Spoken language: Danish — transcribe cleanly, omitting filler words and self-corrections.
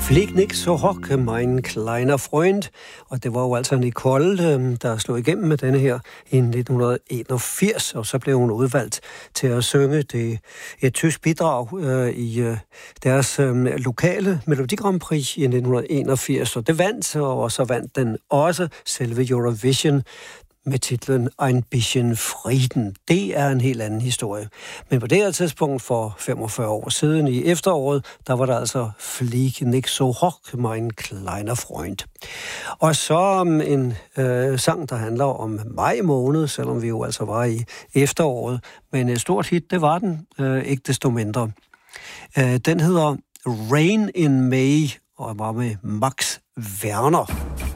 Flieg nicht so hoch, mein kleiner Freund. Og det var jo altså Nicole, der slog igennem med denne her i 1981, og så blev hun udvalgt til at synge et tysk bidrag i deres lokale Melodi Grand Prix i 1981, og det vandt, og så vandt den også selve Eurovision med titlen Ein bisschen Frieden. Det er en helt anden historie. Men på det her tidspunkt for 45 år siden i efteråret, der var der altså Flieg nicht so hoch, mein kleiner Freund. Og så en sang, der handler om maj måned, selvom vi jo altså var i efteråret. Men et stort hit, det var den, ikke desto mindre. Den hedder Rain in May, og var med Max Werner.